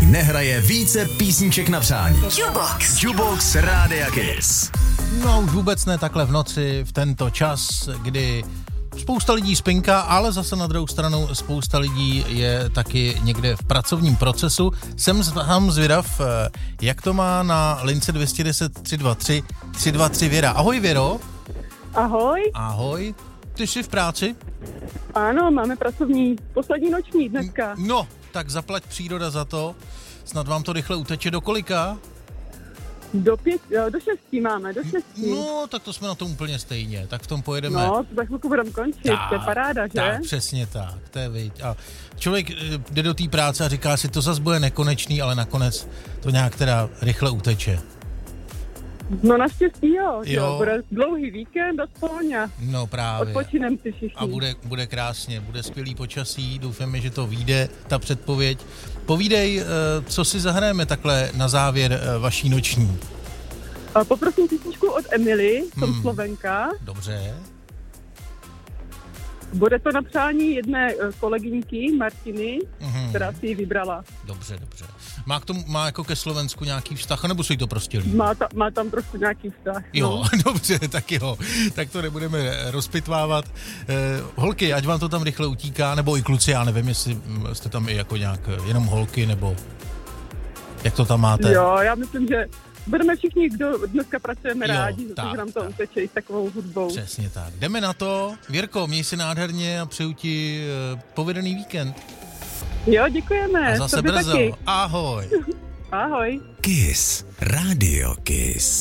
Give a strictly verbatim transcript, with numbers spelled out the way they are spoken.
nehraje více písniček na přání. Jukebox. Jukebox Rádia Kiss. No už vůbec ne takhle v noci, v tento čas, kdy spousta lidí spinká, ale zase na druhou stranu spousta lidí je taky někde v pracovním procesu. Jsem sám zvědav, jak to má na lince dvě stě deset tři dva tři tři dva tři Věra. Ahoj Věro. Ahoj. Ahoj. Ty jsi v práci? Ano, máme pracovní poslední noční dneska. No, tak zaplať příroda za to. Snad vám to rychle uteče do kolika? Do pět, do šestí máme, do šestí. No, tak to jsme na tom úplně stejně. Tak v tom pojedeme. No, to za chvilku budeme končit, tak, to je paráda, že? Tak, přesně tak, to je viď. A člověk jde do té práce a říká si, to zas bude nekonečný, ale nakonec to nějak teda rychle uteče. No naštěstí jo, jo. jo. Bude dlouhý víkend aspoň a no, právě. odpočinem si všichni. A bude, bude krásně, bude skvělý počasí, doufáme, že to vyjde, ta předpověď. Povídej, co si zahrajeme takhle na závěr vaší noční. Poprosím písničku od Emily, jsem hmm. Slovenka. Dobře. Bude to na přání jedné kolegyňky, Martiny, mm-hmm. která si ji vybrala. Dobře, dobře. Má, k tomu, má jako ke Slovensku nějaký vztah, nebo se jí to prostě líbí? Má, ta, má tam trošku nějaký vztah. Jo, no. Dobře, tak jo. Tak to nebudeme rozpitvávat. Eh, holky, ať vám to tam rychle utíká, nebo i kluci, já nevím, jestli jste tam i jako nějak jenom holky, nebo jak to tam máte? Jo, já myslím, že budeme všichni, kdo dneska pracujeme jo, rádi, tak, protože nám to tak. uteče s takovou hudbou. Přesně tak. Jdeme na to. Věrko, měj si nádherně a přeju ti uh, povedený víkend. Jo, děkujeme. A zase Tobě brzo. Taky. Ahoj. Ahoj. Kiss. Radio Kiss.